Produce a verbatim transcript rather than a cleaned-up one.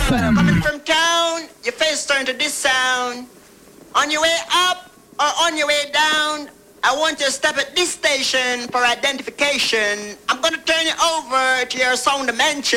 F M. Coming from town, your face turn to this sound. On your way up or on your way down, I want you to stop at this station for identification. I'm gonna turn you over to your sound dimension.